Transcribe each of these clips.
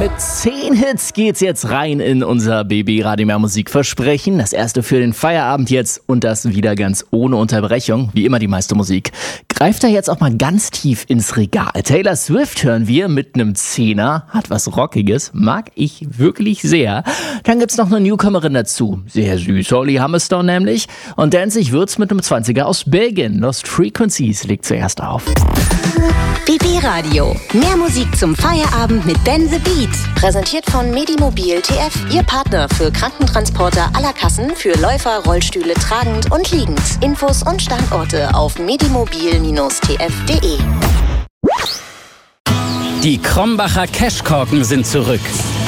Mit 10 Hits geht's jetzt rein in unser BB Radio Mehr Musik Versprechen. Das erste für den Feierabend jetzt und das wieder ganz ohne Unterbrechung. Wie immer die meiste Musik. Greift da jetzt auch mal ganz tief ins Regal. Taylor Swift hören wir mit einem 10er. Hat was Rockiges. Mag ich wirklich sehr. Dann gibt's noch eine Newcomerin dazu. Sehr süß. Holly Humberstone nämlich. Und danzig wird's mit einem 20er aus Belgien. Lost Frequencies legt zuerst auf. BB Radio. Mehr Musik zum Feierabend mit Dan the Beat. Präsentiert von Medimobil TF, Ihr Partner für Krankentransporter aller Kassen für Läufer, Rollstühle tragend und liegend. Infos und Standorte auf medimobil-tf.de. Die Krombacher Cashkorken sind zurück.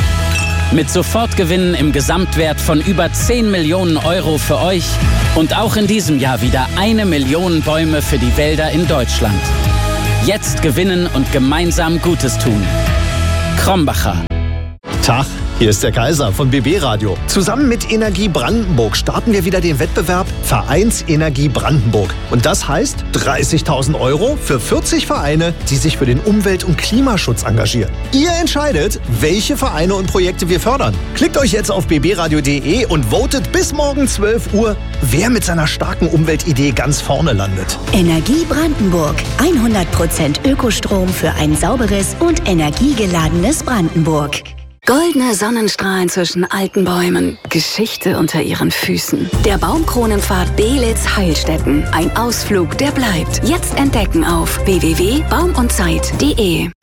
Mit Sofortgewinnen im Gesamtwert von über 10 Millionen Euro für euch und auch in diesem Jahr wieder 1 Million Bäume für die Wälder in Deutschland. Jetzt gewinnen und gemeinsam Gutes tun. Krombacher. Tag, hier ist der Kaiser von BB Radio. Zusammen mit Energie Brandenburg starten wir wieder den Wettbewerb Vereinsenergie Brandenburg. Und das heißt 30.000 Euro für 40 Vereine, die sich für den Umwelt- und Klimaschutz engagieren. Ihr entscheidet, welche Vereine und Projekte wir fördern. Klickt euch jetzt auf bbradio.de und votet bis morgen 12 Uhr, wer mit seiner starken Umweltidee ganz vorne landet. Energie Brandenburg. 100% Ökostrom für ein sauberes und energiegeladenes Brandenburg. Goldene Sonnenstrahlen zwischen alten Bäumen, Geschichte unter ihren Füßen. Der Baumkronenpfad Belitz-Heilstätten. Ein Ausflug, der bleibt. Jetzt entdecken auf www.baumundzeit.de.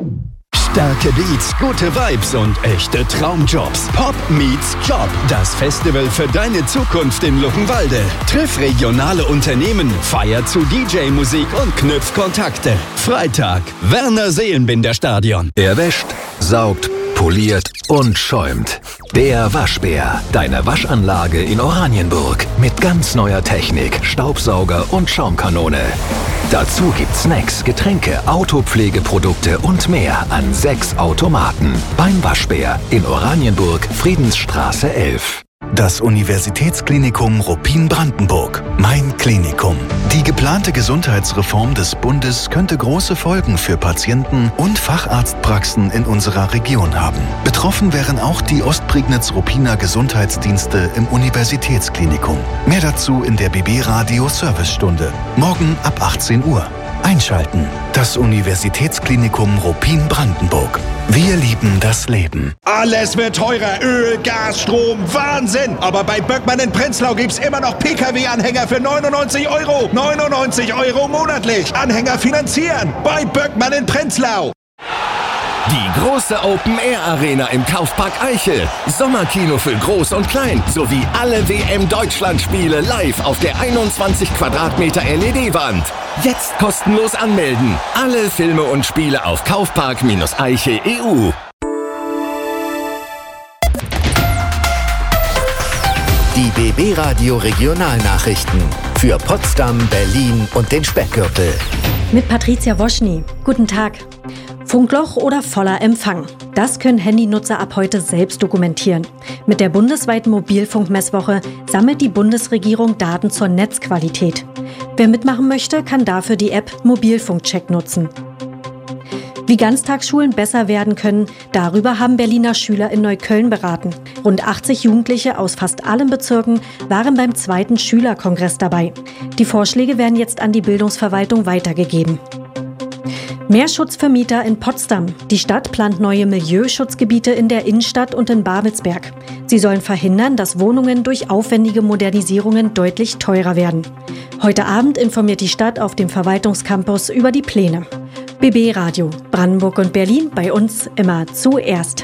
Starke Beats, gute Vibes und echte Traumjobs. Pop meets Job. Das Festival für deine Zukunft in Luckenwalde. Triff regionale Unternehmen, feier zu DJ-Musik und knüpf Kontakte. Freitag, Werner Seelenbinder Stadion. Er wäscht, saugt, poliert und schäumt. Der Waschbär, deine Waschanlage in Oranienburg. Mit ganz neuer Technik, Staubsauger und Schaumkanone. Dazu gibt's Snacks, Getränke, Autopflegeprodukte und mehr an 6 Automaten. Beim Waschbär in Oranienburg, Friedensstraße 11. Das Universitätsklinikum Ruppin-Brandenburg. Mein Klinikum. Die geplante Gesundheitsreform des Bundes könnte große Folgen für Patienten und Facharztpraxen in unserer Region haben. Betroffen wären auch die Ostprignitz-Ruppiner Gesundheitsdienste im Universitätsklinikum. Mehr dazu in der BB Radio Servicestunde. Morgen ab 18 Uhr. Einschalten. Das Universitätsklinikum Ruppin-Brandenburg. Wir lieben das Leben. Alles wird teurer. Öl, Gas, Strom, Wahnsinn. Aber bei Böckmann in Prenzlau gibt's immer noch Pkw-Anhänger für 99 Euro. 99 Euro monatlich. Anhänger finanzieren. Bei Böckmann in Prenzlau. Die große Open-Air-Arena im Kaufpark Eichel. Sommerkino für Groß und Klein. Sowie alle WM-Deutschland-Spiele live auf der 21 Quadratmeter LED-Wand. Jetzt kostenlos anmelden. Alle Filme und Spiele auf Kaufpark-Eichel.eu. Die BB Radio Regionalnachrichten. Für Potsdam, Berlin und den Speckgürtel. Mit Patricia Woschny. Guten Tag. Funkloch oder voller Empfang. Das können Handynutzer ab heute selbst dokumentieren. Mit der bundesweiten Mobilfunkmesswoche sammelt die Bundesregierung Daten zur Netzqualität. Wer mitmachen möchte, kann dafür die App Mobilfunkcheck nutzen. Wie Ganztagsschulen besser werden können, darüber haben Berliner Schüler in Neukölln beraten. Rund 80 Jugendliche aus fast allen Bezirken waren beim 2. Schülerkongress dabei. Die Vorschläge werden jetzt an die Bildungsverwaltung weitergegeben. Mehr Schutz für Mieter in Potsdam. Die Stadt plant neue Milieuschutzgebiete in der Innenstadt und in Babelsberg. Sie sollen verhindern, dass Wohnungen durch aufwendige Modernisierungen deutlich teurer werden. Heute Abend informiert die Stadt auf dem Verwaltungscampus über die Pläne. BB Radio, Brandenburg und Berlin, bei uns immer zuerst.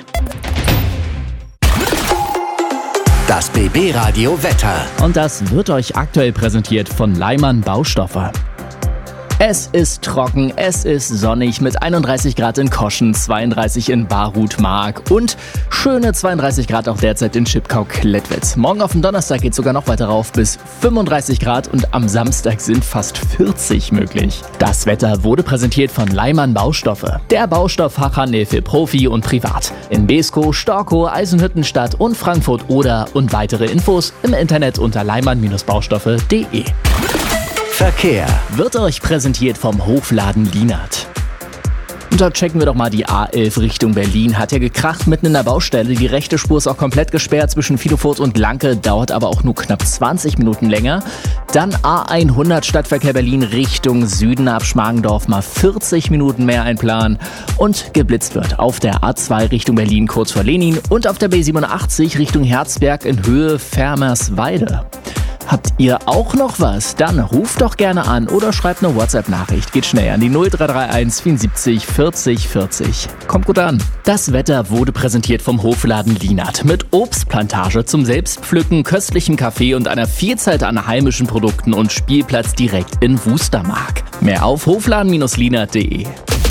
Das BB Radio Wetter. Und das wird euch aktuell präsentiert von Leimann Baustoffe. Es ist trocken, es ist sonnig mit 31 Grad in Koschen, 32 in Barut-Mark und schöne 32 Grad auch derzeit in Chipkau-Klettwitz. Morgen auf den Donnerstag geht es sogar noch weiter rauf bis 35 Grad und am Samstag sind fast 40 möglich. Das Wetter wurde präsentiert von Leimann Baustoffe, der Baustofffachhandel für Profi und Privat. In Beeskow, Storkow, Eisenhüttenstadt und Frankfurt-Oder und weitere Infos im Internet unter leimann-baustoffe.de. Verkehr wird euch präsentiert vom Hofladen Lienert. Und da checken wir doch mal die A11 Richtung Berlin. Hat ja gekracht mitten in der Baustelle. Die rechte Spur ist auch komplett gesperrt zwischen Vielefurt und Lanke. Dauert aber auch nur knapp 20 Minuten länger. Dann A100 Stadtverkehr Berlin Richtung Süden ab Schmargendorf. Mal 40 Minuten mehr einplanen. Und geblitzt wird auf der A2 Richtung Berlin kurz vor Lenin. Und auf der B87 Richtung Herzberg in Höhe Fermersweide. Habt ihr auch noch was? Dann ruft doch gerne an oder schreibt eine WhatsApp-Nachricht. Geht schnell an die 0331 74 40 40. Kommt gut an. Das Wetter wurde präsentiert vom Hofladen Lienert. Mit Obstplantage zum Selbstpflücken, köstlichem Kaffee und einer Vielzahl an heimischen Produkten und Spielplatz direkt in Wustermark. Mehr auf hofladen-lienert.de.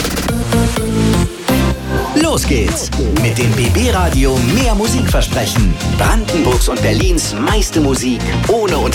Los geht's mit dem BB Radio Mehr Musik versprechen. Brandenburgs und Berlins meiste Musik ohne